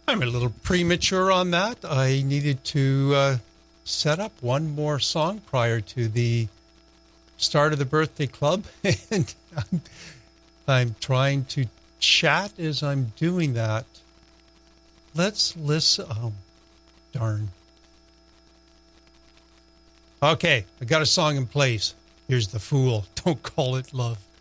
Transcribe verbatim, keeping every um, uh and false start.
I'm a little premature on that. I needed to uh, set up one more song prior to the start of the birthday club, and I'm, I'm trying to chat as I'm doing that. Let's listen. Oh, darn. Okay, I got a song in place. Here's The Fool. Don't Call It Love.